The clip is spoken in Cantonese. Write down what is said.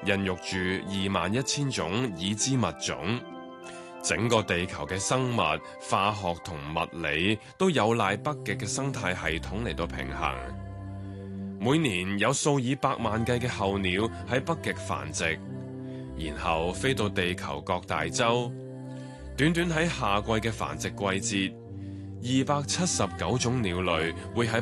孕育住21000種已知物種。整個地球嘅生物、化學同物理都有賴北極嘅生態系統嚟到平衡。每年有數以百萬計嘅候鳥喺北極繁殖，然後飛到地球各大洲。短短喺夏季嘅繁殖季節，279種鳥類會喺